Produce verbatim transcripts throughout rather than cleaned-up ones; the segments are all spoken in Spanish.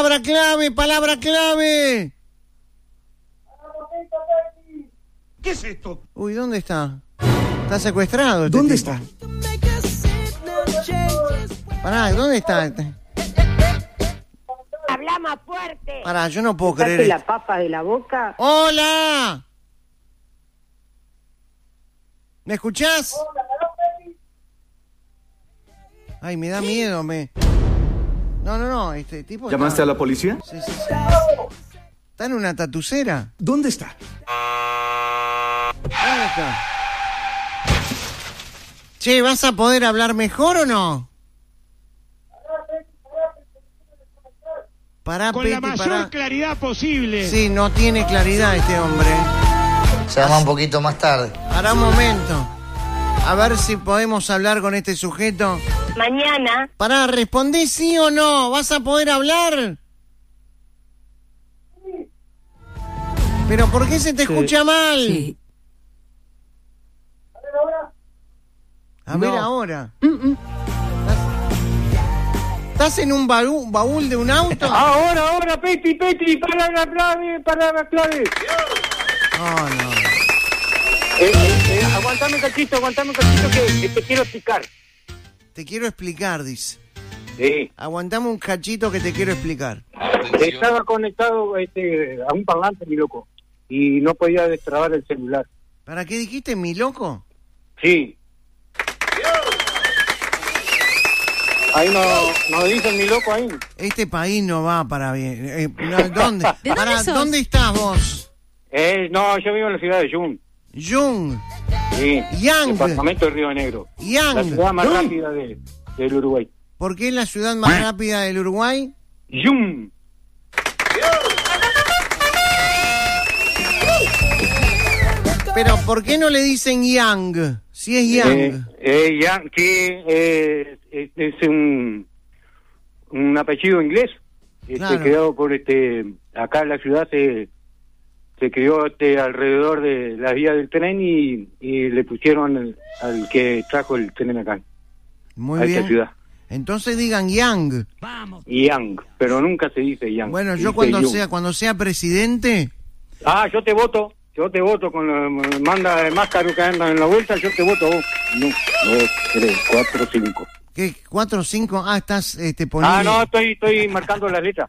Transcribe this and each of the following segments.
palabra clave, palabra clave. ¿Qué es esto? Uy, ¿dónde está? Está secuestrado. Este ¿Dónde tipo. está? Pará, ¿dónde está? Este? Habla más fuerte. Pará, yo no puedo ¿Sacaste creer. la papa de la boca? ¡Hola! ¿Me escuchás? Ay, me da miedo, me... No, no, no, este tipo... ¿Llamaste está... a la policía? Sí, sí, sí. ¿Está en una tatucera? ¿Dónde está? ¿Dónde está? Che, ¿vas a poder hablar mejor o no? Pará, Con Peti, la mayor pará. claridad posible. Sí, no tiene claridad este hombre. Se llama un poquito más tarde. Pará un momento. A ver si podemos hablar con este sujeto. Mañana. Pará, respondí sí o no. ¿Vas a poder hablar? ¿Pero por qué se te Sí. escucha mal? Sí. A ver No. ahora. ¿Estás, estás en un baú- baúl de un auto? Ahora, ahora, Peti, Peti, palabra clave, palabra clave. No, no. Eh, eh, eh, aguantame un cachito, aguantame un cachito que, que te quiero explicar. Te quiero explicar, dice. Sí. Aguantame un cachito que te quiero explicar. Estaba conectado este, a un parlante, mi loco, y no podía destrabar el celular. ¿Para qué dijiste, mi loco? Sí. Ahí no, no dicen mi loco ahí. Este país no va para bien. Eh, no, ¿Dónde? ¿De dónde Pará, sos? ¿dónde estás vos? Eh, no, yo vivo en la ciudad de Jun. Jung. Sí. Yang. Departamento de Río Negro. La Yang. ciudad más rápida de, del Uruguay. ¿Por qué es la ciudad más rápida del Uruguay? Jun. Pero ¿por qué no le dicen Yang? Si es Yang. Eh, eh, Yang, que eh, es, es un, un apellido inglés. Este, Claro. creado por este, acá en la ciudad se, se creó este, alrededor de las vías del tren y, y le pusieron el- al que trajo el tren acá, Muy a bien. esta ciudad. Entonces digan Yang. Yang, pero nunca se dice Yang. Bueno, se yo dice cuando Yung. sea cuando sea presidente, Ah, yo te voto, yo te voto con la manda de máscara que andan en la vuelta, yo te voto a vos. No, dos, tres, cuatro, cinco. ¿qué? ¿Cuatro o cinco? Ah, estás este, poniendo... Ah, no, estoy, estoy marcando las letras.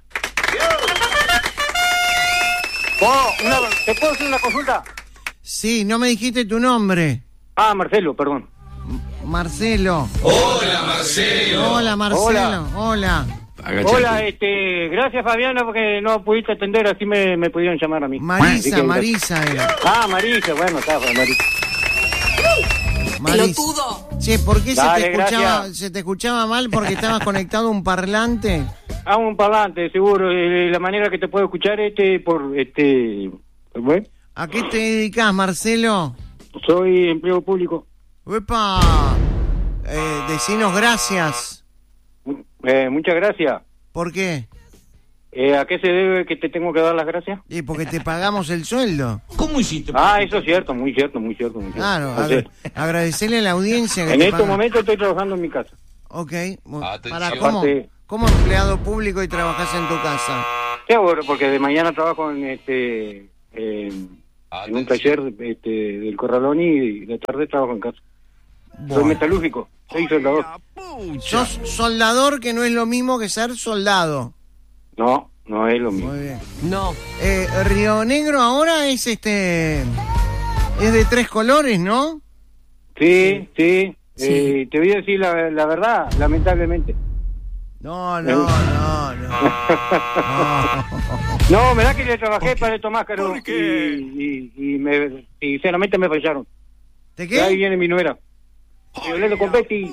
Oh, una, ¿te puedo hacer una consulta? Sí, no me dijiste tu nombre. Ah, Marcelo, perdón. Marcelo. Hola, Marcelo. Hola, Marcelo. Hola. Hola. Hola, este, gracias Fabiana porque no pudiste atender, así me, me pudieron llamar a mí. Así Marisa, que- Marisa era. Ah, Marisa, bueno, está, Marisa. Marisa. Che, ¿por qué se, Dale, te escuchaba, gracias. se te escuchaba mal? ¿Porque estabas conectado a un parlante? Ah, un parlante, seguro, eh, la manera que te puedo escuchar, este, por, este, bueno, ¿A qué te dedicas, Marcelo? soy empleo público. ¡Epa! Eh, decinos gracias. Eh, muchas gracias. ¿Por qué? Eh, ¿A qué se debe que te tengo que dar las gracias? Y porque te pagamos el sueldo. ¿Cómo hiciste? Ah, eso es cierto, muy cierto, muy cierto. Muy cierto. Claro, O sea, agra- agradecerle a la audiencia que en te estos paga. momentos estoy trabajando en mi casa. Ok. mu- Atención. Para, ¿cómo, Aparte- ¿Cómo empleado público y trabajas en tu casa? Seguro, porque de mañana trabajo en este en, en un taller este, del Corralón y de tarde trabajo en casa. Soy Bueno. metalúrgico, soy soldador. Sos soldador, que no es lo mismo que ser soldado. No, no es lo mismo. Muy bien. No. Eh, Río Negro ahora es este... Es de tres colores, ¿no? Sí, sí. Sí. Eh, te voy a decir la, la verdad, lamentablemente. No, no, no, no. No. No, me da que le trabajé para estos máscaros ¿Por qué? y, y, y me, sinceramente me fallaron. ¿De Y ahí qué? viene mi nuera. Estoy hablando con Betty.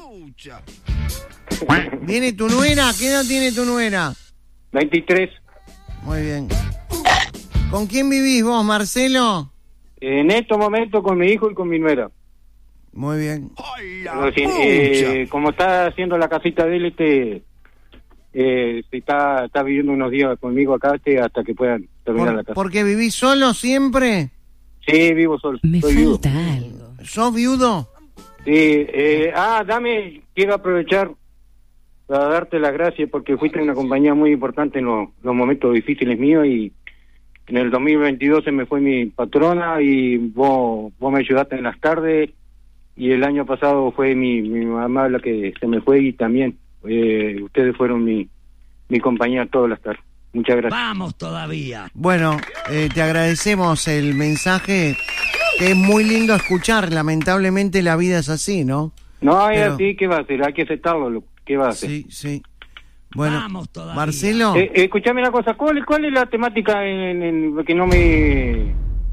¿Viene tu nuera? ¿Qué edad tiene tu nuera? veintitrés. Muy bien. ¿Con quién vivís vos, Marcelo? En estos momentos con mi hijo y con mi nuera. Muy bien. Pero sí, eh, como está haciendo la casita de él, este, eh, está, está viviendo unos días conmigo acá este, hasta que puedan terminar la Por- casa. ¿Porque vivís solo siempre? Sí, vivo solo. Me soy viudo. falta algo. ¿Sos viudo? Sí, eh, ah, dame, quiero aprovechar para darte las gracias porque fuiste una compañía muy importante en los, los momentos difíciles míos y en el dos mil veintidós se me fue mi patrona y vos, vos me ayudaste en las tardes y el año pasado fue mi, mi mamá la que se me fue y también eh, ustedes fueron mi, mi compañía todas las tardes. Muchas gracias. Vamos todavía. Bueno, eh, te agradecemos el mensaje, que es muy lindo escuchar. Lamentablemente la vida es así, ¿no? No, es Pero... así, ¿qué va a hacer? Hay que aceptarlo, loco. ¿Qué va a hacer? Sí, sí. Bueno, Vamos todavía. Marcelo. Eh, eh, escuchame una cosa, ¿cuál, cuál es la temática en, en, que no me...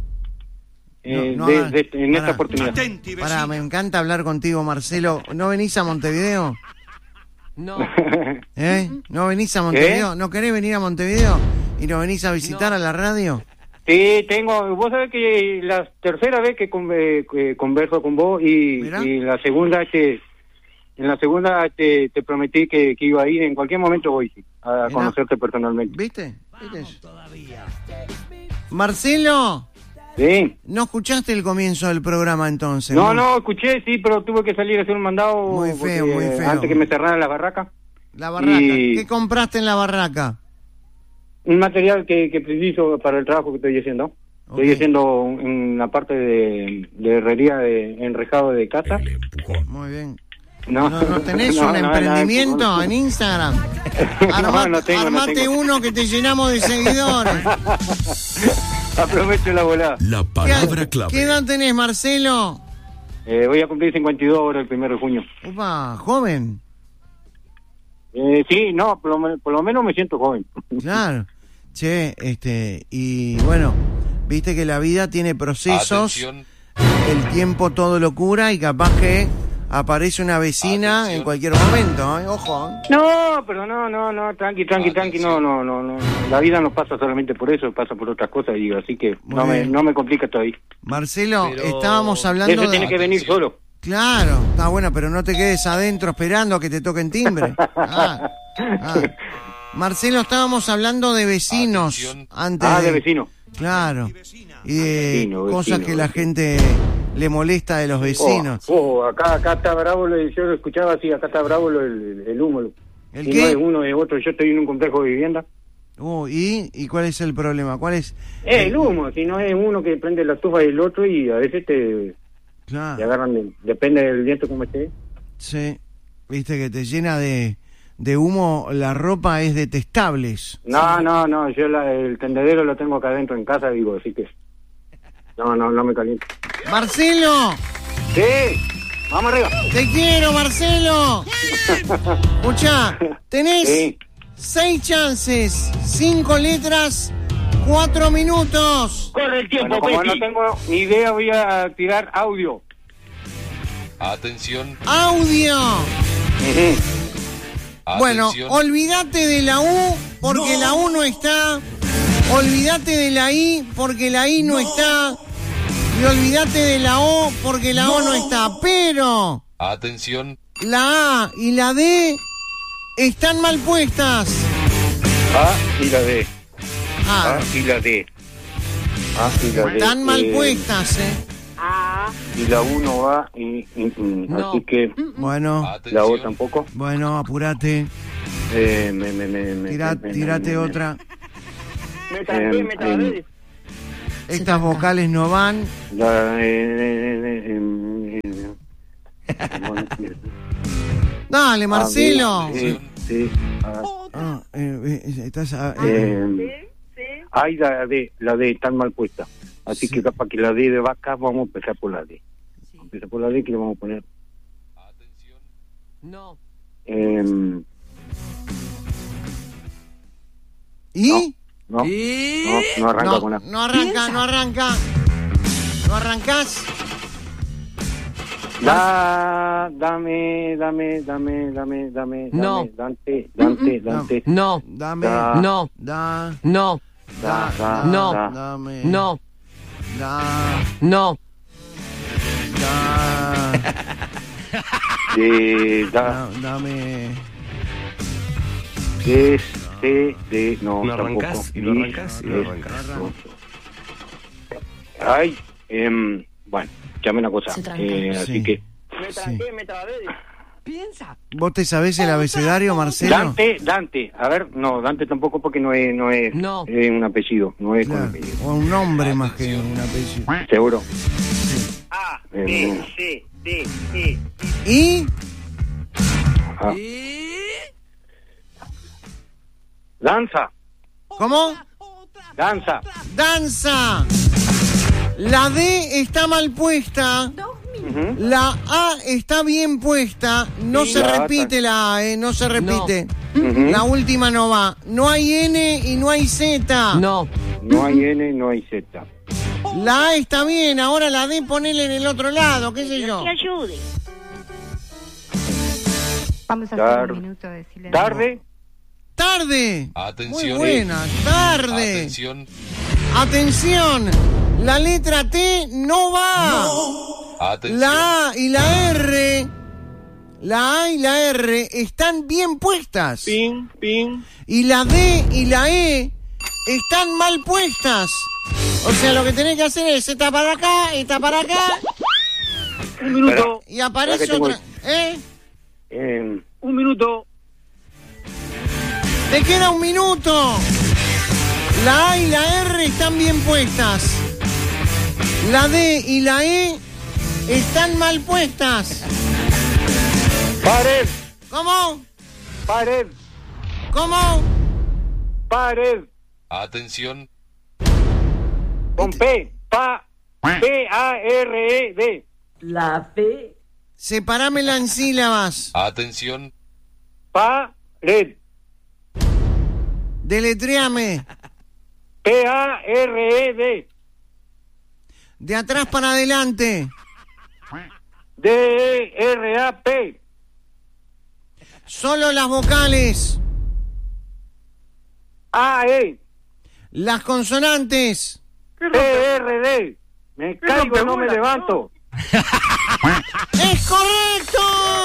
Eh, No, no de, hagas- de- en pará. esta oportunidad? Atenti, vecino. Pará, me encanta hablar contigo, Marcelo. ¿No venís a Montevideo? No. ¿Eh? ¿No venís a Montevideo? ¿No querés venir a Montevideo? ¿Y nos venís a visitar a la radio? Sí, tengo, vos sabés que la tercera vez que, con- eh, que converso con vos y, Mirá. y la segunda que en la segunda te, te prometí que, que iba a ir, en cualquier momento voy sí, a Mirá. conocerte personalmente. ¿Viste? Vamos ¿Viste? todavía. Marcelo, Sí. ¿no escuchaste el comienzo del programa entonces? No, no, escuché, sí, pero tuve que salir a hacer un mandado Muy feo, porque, muy feo. antes que me cerraran la barraca. La barraca. Y- ¿Qué compraste en la barraca? Un material que, que preciso para el trabajo que estoy haciendo. Estoy Ok. haciendo una parte de, de herrería de enrejado de casa. Muy bien. No, ¿No, no tenés no, un no, emprendimiento no, en Instagram? No, Arma- no tengo, no armate tengo. uno que te llenamos de seguidores. Aprovecho la volada. La ¿Qué, palabra clave. ¿Qué edad tenés, Marcelo? Eh, voy a cumplir cincuenta y dos ahora el primero de junio. Upa, joven. Eh, sí, no, por lo, men- por lo menos me siento joven. Claro. Che, este, y bueno, viste que la vida tiene procesos, el tiempo todo lo cura y capaz que aparece una vecina Atención. en cualquier momento, ¿eh? Ojo. ¿eh? No, pero no, no, no, tranqui, tranqui, tranqui, no, no, no, no. La vida no pasa solamente por eso, pasa por otras cosas, digo, así que Muy no me, bien. no me complica todavía. Marcelo, Pero- estábamos hablando Eso de... tiene que venir solo. Claro, está bueno, pero no te quedes adentro esperando a que te toquen timbre. Ah, ah. Marcelo, estábamos hablando de vecinos Atención. antes. Ah, de vecino. Claro. Y de Vecino, vecino, cosas que la vecino. gente le molesta de los vecinos. Oh, oh, acá, acá está bravo, lo- yo lo escuchaba así, acá está bravo lo- el, el humo. lo- ¿El si qué? no es uno, es otro, yo estoy en un complejo de vivienda. Oh, ¿y? ¿Y cuál es el problema? ¿Cuál es? Eh, el humo, si no es uno que prende la estufa y el otro y a veces te, te Claro, agarran, de- depende del viento como esté. sí. Viste que te llena de, de humo, la ropa es detestables. No, no, no, yo la- el tendedero lo tengo acá adentro en casa, digo, así que... No, no, no me caliento. ¡Marcelo! ¡Sí! ¡Vamos arriba! ¡Te quiero, Marcelo! Escuchá, tenés Sí. seis chances, cinco letras, cuatro minutos. Corre el tiempo, Bueno, como no Peti. tengo ni idea, voy a tirar audio. Atención, ¡Audio! Bueno, atención. olvídate de la U porque la U no está. Olvídate de la I porque la I no, está. Y olvídate de la O porque la O no está. Pero Atención, la A y la D están mal puestas. A y la D. Ah, A y la D. A y la D. están mal Eh, puestas, ¿eh? Ah, Y la U no va, y, y- y- No. así que Bueno, la O atención. tampoco. bueno, apurate. Eh, me, me, me, me- Tira- me- me- Tirate me- otra. me trabé, Eh, me trabé. eh, Estas vocales no van. La, eh, eh, eh, eh, eh, bueno, Dale, Marcelo. A, B, C, C, A, Ah, eh, eh, estás, ah, eh, eh, Sí, Ay, la D, la D está mal puesta. Así Sí. que capaz que la D de vaca, vamos a empezar por la D. Vamos a empezar por la D que le vamos a poner. Atención, No. Eh, ¿Y? no, ¿Y? no, no arranca No, con la. no arranca, no arranca. ¿No arrancás? Da, dame, dame, dame, dame, dame, No. dame, Dante, Dante, Dante. No. Dame. Da. No. Da. No. Da, da, No. da. Dame. No. Da. No. Da. De, da, da- Dame. de, C, de, no, No tampoco. arrancás, y no Di, arrancás, y no de, arrancás. no. Ay, em, bueno, llame una cosa. Se tranca. Eh, Sí. así que, Me Sí. tranqué, me trabé. Piensa. ¿Vos te sabés el abecedario, Marcelo? Dante, Dante. A ver, no, Dante tampoco porque no es, no es, No. es un apellido, no es Claro, con apellido. o un nombre más que un apellido. Seguro. A, Eh, B, C, D, E. ¿Y? Ah. Danza, ¿Cómo? danza. Danza. La D está mal puesta. Ujú. La A está bien puesta. No Sí, se la A repite la A, eh, no se repite. Ujú. La última no va. No hay N y no hay Z. No. No hay N, no hay Z. La A está bien, ahora la D ponele en el otro lado, qué sé yo. Que ayude. Vamos a Tar- hacer un minuto de silencio. Tarde, Tarde. Atención. Muy buena, tarde. Atención. Atención. La letra T no va. Atención. La A y la R. La A y la R están bien puestas. pin, pin. Y la D y la E están mal puestas. O sea, lo que tenés que hacer es esta para acá, esta para acá, Un minuto, y aparece Espera que otra. ¿Eh? Eh, un minuto. Te queda un minuto. La A y la R están bien puestas. La D y la E están mal puestas. pared, ¿Cómo? pared, ¿Cómo? pared. Atención. Con P, pa, P, A, R, E, D. Separámela en sílabas. Atención. Pared. Deletréame. P, A, R, E, D. De atrás para adelante. D, E, R, A, P. Solo las vocales. A, E. Las consonantes. P, R, D. Me caigo, no me levanto. ¡Es correcto!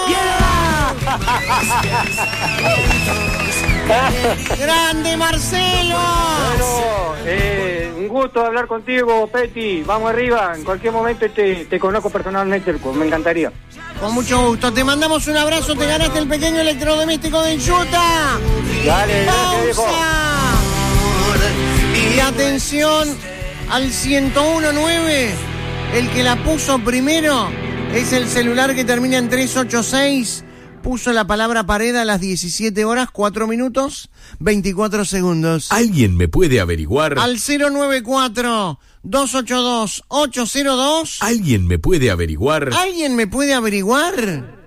¡Grande Marcelo! Bueno, eh, un gusto hablar contigo, Peti. Vamos arriba. En cualquier momento te, te conozco personalmente, me encantaría. Con mucho gusto. Te mandamos un abrazo. Te ganaste el pequeño electrodoméstico de Enchuta. Dale, gracias, viejo. ¡Pausa! Y atención al ciento uno nueve. El que la puso primero es el celular que termina en trescientos ochenta y seis. Puso la palabra pared a las diecisiete horas, cuatro minutos, veinticuatro segundos. ¿Alguien me puede averiguar? Al cero nueve cuatro, dos ocho dos, ocho cero dos. ¿Alguien me puede averiguar? ¿Alguien me puede averiguar?